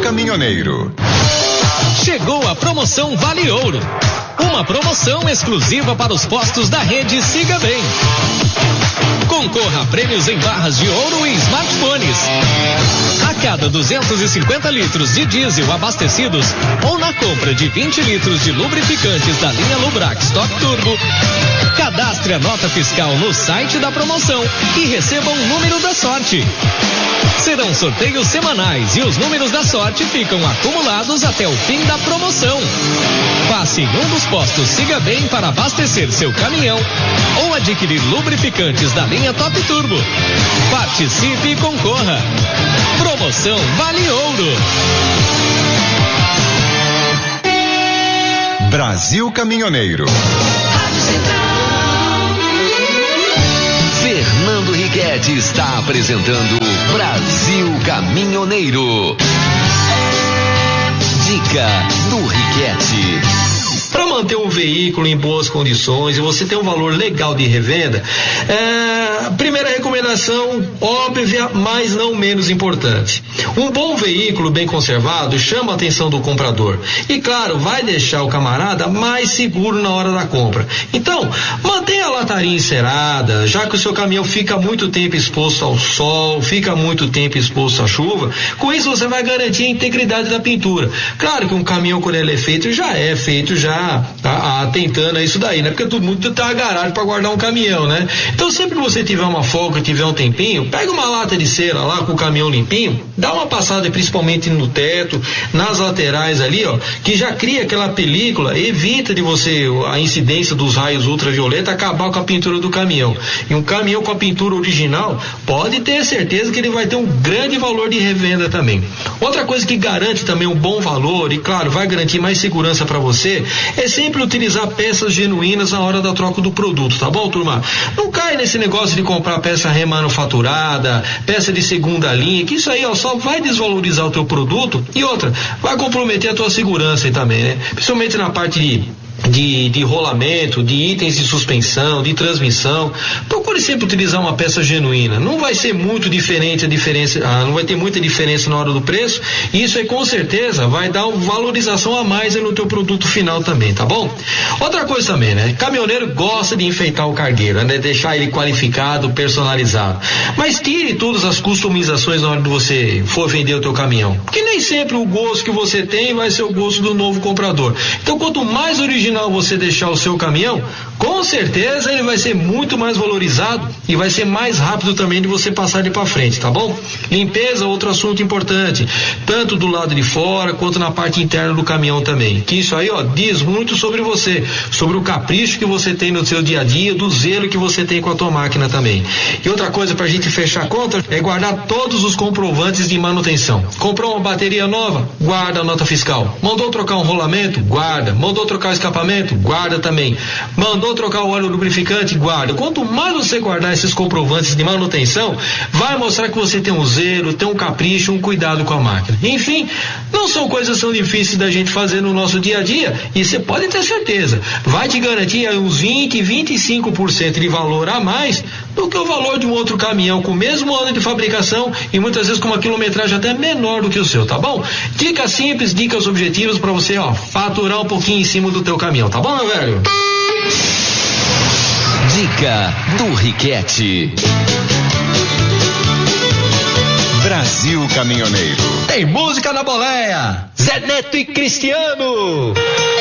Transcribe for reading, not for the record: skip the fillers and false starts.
Caminhoneiro. Chegou a promoção Vale Ouro. Uma promoção exclusiva para os postos da rede Siga Bem. Concorra a prêmios em barras de ouro e smartphones. A cada 250 litros de diesel abastecidos ou na compra de 20 litros de lubrificantes da linha Lubrax Top Turbo, cadastre a nota fiscal no site da promoção e receba um número da sorte. Serão sorteios semanais e os números da sorte ficam acumulados até o fim da promoção. Passe em um dos postos Siga Bem para abastecer seu caminhão ou adquirir lubrificantes da linha Top Turbo. Participe e concorra. Promoção Vale Ouro. Brasil Caminhoneiro. Fernando Riquetti está apresentando Brasil Caminhoneiro. Dica do Riquetti. Para manter um veículo em boas condições e você ter um valor legal de revenda, primeira recomendação, óbvia, mas não menos importante. Um bom veículo bem conservado chama a atenção do comprador e, claro, vai deixar o camarada mais seguro na hora da compra. Então, mantenha a lataria encerada, já que o seu caminhão fica muito tempo exposto ao sol, fica muito tempo exposto à chuva. Com isso você vai garantir a integridade da pintura. Claro que um caminhão, quando ele é feito já atentando a isso daí, né? Porque todo mundo tem uma garagem para guardar um caminhão, né? Então sempre que você tiver uma folga, tiver um tempinho, pega uma lata de cera lá com o caminhão limpinho, dá uma passada principalmente no teto, nas laterais ali, ó, que já cria aquela película, evita de você a incidência dos raios ultravioleta acabar com a pintura do caminhão. E um caminhão com a pintura original, pode ter certeza que ele vai ter um grande valor de revenda também. Outra coisa que garante também um bom valor e, claro, vai garantir mais segurança para você, é sempre utilizar peças genuínas na hora da troca do produto, tá bom, turma? Não cai nesse negócio de comprar peça remanufaturada, peça de segunda linha, que isso aí, ó, só vai desvalorizar o teu produto e outra, vai comprometer a tua segurança aí também, né? Principalmente na parte de rolamento, de itens de suspensão, de transmissão. Procure sempre utilizar uma peça genuína. Não vai ser muito diferente não vai ter muita diferença na hora do preço, e isso aí com certeza vai dar uma valorização a mais no teu produto final também, tá bom? Outra coisa também, né? Caminhoneiro gosta de enfeitar o cargueiro, né? Deixar ele qualificado, personalizado. Mas tire todas as customizações na hora de você for vender o teu caminhão, porque nem sempre o gosto que você tem vai ser o gosto do novo comprador. Então, quanto mais original você deixar o seu caminhão, com certeza ele vai ser muito mais valorizado e vai ser mais rápido também de você passar ele para frente, tá bom? Limpeza, outro assunto importante, tanto do lado de fora quanto na parte interna do caminhão também, que isso aí, ó, diz muito sobre você, sobre o capricho que você tem no seu dia a dia, do zelo que você tem com a tua máquina também. E outra coisa pra gente fechar a conta é guardar todos os comprovantes de manutenção. Comprou uma bateria nova? Guarda a nota fiscal. Mandou trocar um rolamento? Guarda. Mandou trocar o escapamento? Guarda também. Mandou trocar o óleo lubrificante? Guarda. Quanto mais você guardar esses comprovantes de manutenção, vai mostrar que você tem um zelo, tem um capricho, um cuidado com a máquina. Enfim, não são coisas tão difíceis da gente fazer no nosso dia a dia, e você pode ter certeza, vai te garantir uns 20, 25% de valor a mais do que o valor de um outro caminhão com o mesmo ano de fabricação e muitas vezes com uma quilometragem até menor do que o seu, tá bom? Dicas simples, dicas objetivas para você, ó, faturar um pouquinho em cima do teu caminhão, tá bom, meu velho? Dica do Riquetti. Brasil Caminhoneiro. Tem música na boleia. Zé Neto e Cristiano.